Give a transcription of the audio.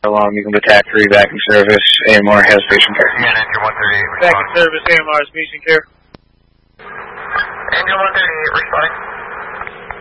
along, you can attack 3 back in service. AMR has patient care. Yeah, and you're 138. Back in service, AMR is patient care.